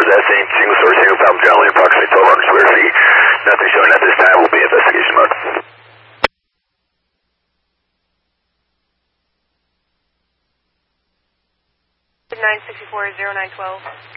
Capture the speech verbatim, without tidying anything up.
that same single story, single family dwelling, approximately twelve hundred square feet. Nothing showing at this time. Will be investigation mode. nine six four zero nine one two.